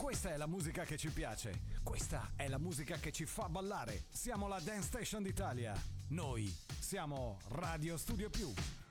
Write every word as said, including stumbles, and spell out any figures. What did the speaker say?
Questa è la musica che ci piace, questa è la musica che ci fa ballare. Siamo la Dance Station d'Italia. Noi siamo Radio Studio Più.